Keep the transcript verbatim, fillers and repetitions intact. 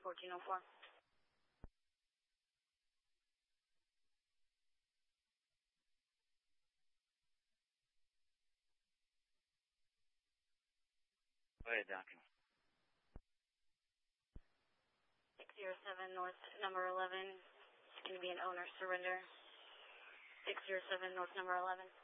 fourteen oh four. Go ahead, Duncan. six zero seven North, number eleven. It's going to be an owner surrender. six zero seven North, number eleven.